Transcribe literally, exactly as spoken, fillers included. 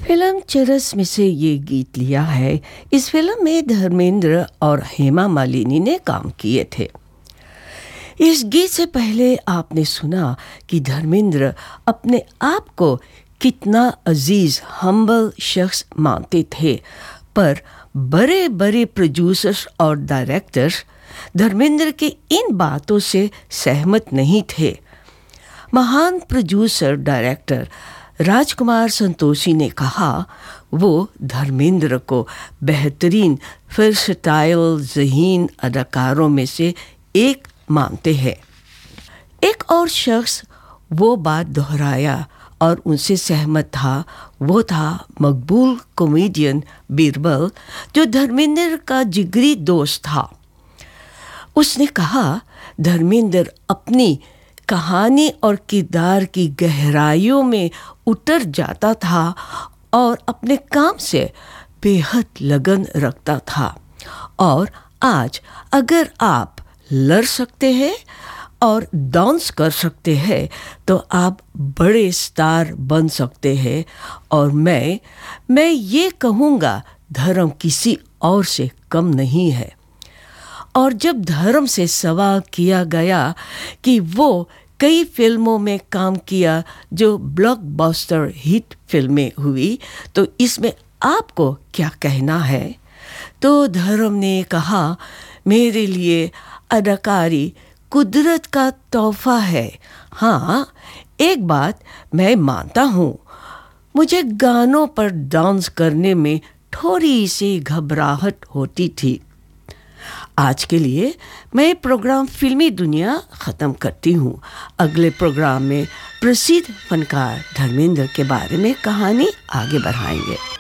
Film चरस में से ये गीत लिया है। इस फिल्म में धर्मेंद्र और हेमा मालिनी ने काम किए थे। इस गीत से पहले आपने सुना कि धर्मेंद्र अपने आप को कितना अजीज हम्बल शख्स मानते थे, पर बड़े बड़े प्रोड्यूसर्स और डायरेक्टर्स धर्मेंद्र के इन बातों से सहमत नहीं थे। महान प्रोड्यूसर डायरेक्टर राजकुमार संतोषी ने कहा वो धर्मेंद्र को बेहतरीन फर्सटाइल ज़हीन अदाकारों में से एक मानते हैं। एक और शख्स वो बात दोहराया और उनसे सहमत था, वो था मकबूल कॉमेडियन बीरबल, जो धर्मेंद्र का जिगरी दोस्त था। उसने कहा धर्मेंद्र अपनी कहानी और किरदार की गहराइयों में उतर जाता था और अपने काम से बेहद लगन रखता था। और आज अगर आप लड़ सकते हैं और डांस कर सकते हैं तो आप बड़े स्टार बन सकते हैं। और मैं मैं ये कहूँगा धर्म किसी और से कम नहीं है। और जब धर्म से सवाल किया गया कि वो कई फिल्मों में काम किया जो ब्लॉकबस्टर हिट फिल्में हुई, तो इसमें आपको क्या कहना है? तो धर्म ने कहा मेरे लिए अदाकारी कुदरत का तोहफा है। हाँ, एक बात मैं मानता हूँ, मुझे गानों पर डांस करने में थोड़ी सी घबराहट होती थी। आज के लिए मैं प्रोग्राम फिल्मी दुनिया ख़त्म करती हूँ। अगले प्रोग्राम में प्रसिद्ध फनकार धर्मेंद्र के बारे में कहानी आगे बढ़ाएंगे।